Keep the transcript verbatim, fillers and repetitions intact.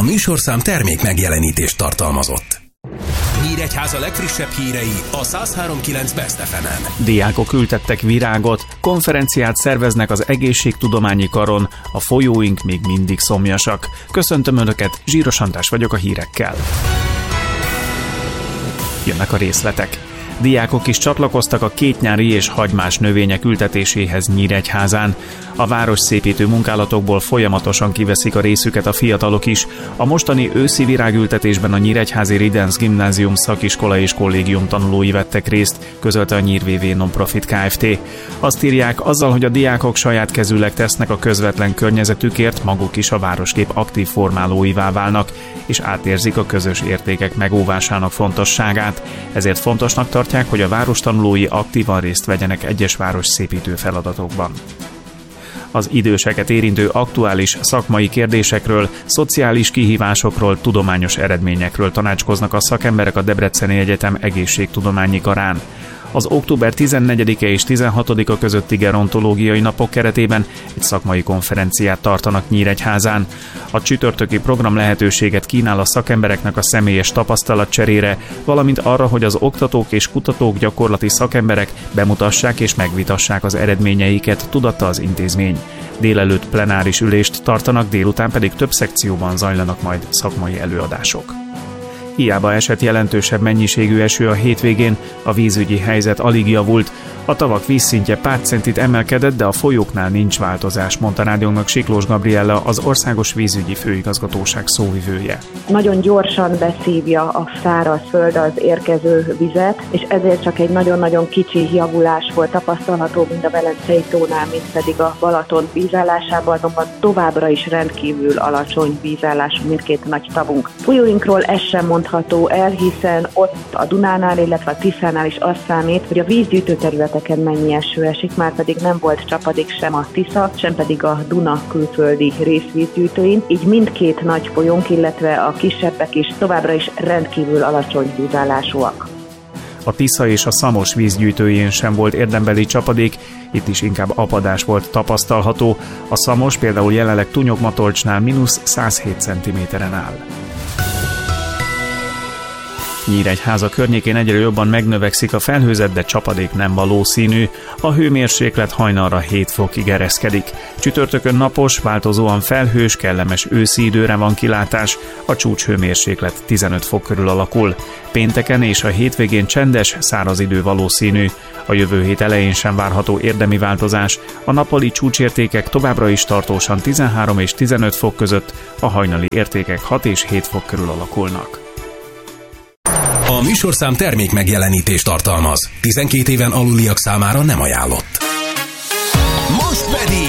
műsorszám termék megjelenítést tartalmazott. Nyíregyháza legfrissebb hírei a száz három pont kilenc Best ef emen. Diákok ültettek virágot, konferenciát szerveznek az egészségtudományi karon, a folyóink még mindig szomjasak. Köszöntöm Önöket, Zsíros András vagyok a hírekkel. Jönnek a részletek. Diákok is csatlakoztak a kétnyári és hagymás növények ültetéséhez Nyíregyházán. A városszépítő munkálatokból folyamatosan kiveszik a részüket a fiatalok is. A mostani őszi virágültetésben a Nyíregyházi Ridens Gimnázium szakiskola és kollégium tanulói vettek részt, közölte a Nyír vé vé Nonprofit Kft. Azt írják, azzal, hogy a diákok saját kezűleg tesznek a közvetlen környezetükért, maguk is a városkép aktív formálóivá válnak, és átérzik a közös értékek megóvásának fontosságát. Ezért fontosnak tartják, hogy a város tanulói aktívan részt vegyenek egyes városszépítő feladatokban. Az időseket érintő aktuális szakmai kérdésekről, szociális kihívásokról, tudományos eredményekről tanácskoznak a szakemberek a Debreceni Egyetem egészségtudományi karán. Az október tizennegyedike és tizenhatodika közötti gerontológiai napok keretében egy szakmai konferenciát tartanak Nyíregyházán. A csütörtöki program lehetőséget kínál a szakembereknek a személyes tapasztalatcserére, valamint arra, hogy az oktatók és kutatók, gyakorlati szakemberek bemutassák és megvitassák az eredményeiket, tudatta az intézmény. Délelőtt plenáris ülést tartanak, délután pedig több szekcióban zajlanak majd szakmai előadások. Hiába esett jelentősebb mennyiségű eső a hétvégén, a vízügyi helyzet alig javult. A tavak vízszintje pár centit emelkedett, de a folyóknál nincs változás, mondta rádiónak Siklós Gabriella, az Országos Vízügyi Főigazgatóság szóvivője. Nagyon gyorsan beszívja a szárazföld az érkező vizet, és ezért csak egy nagyon-nagyon kicsi javulás volt tapasztalható, mind a Velencei tónál, mind pedig a Balaton vízállásában, azonban továbbra is rendkívül alacsony vízállású mindkét nagy tavunk. Folyóinkról ez sem mondható el, hiszen ott a Dunánál, illetve a Tiszánál is azt számít, hogy a vízgyűjtő területeken mennyi eső esik, már pedig nem volt csapadék sem a Tisza, sem pedig a Duna külföldi részvízgyűjtőin, így mindkét nagy folyónk, illetve a kisebbek is továbbra is rendkívül alacsony vízállásúak. A Tisza és a Szamos vízgyűjtőjén sem volt érdembeli csapadék, itt is inkább apadás volt tapasztalható. A Szamos például jelenleg Tunyok-Matolcsnál mínusz száz hét centiméteren áll. Nyíregyháza környékén egyre jobban megnövekszik a felhőzet, de csapadék nem valószínű. A hőmérséklet hajnalra hét fokig ereszkedik. Csütörtökön napos, változóan felhős, kellemes őszi időre van kilátás, a csúcshőmérséklet tizenöt fok körül alakul. Pénteken és a hétvégén csendes, száraz idő valószínű. A jövő hét elején sem várható érdemi változás, a nappali csúcsértékek továbbra is tartósan tizenhárom és tizenöt fok között, a hajnali értékek hat és hét fok körül alakulnak. A műsorszám termék megjelenítést tartalmaz. tizenkét éven aluliak számára nem ajánlott. Most pedig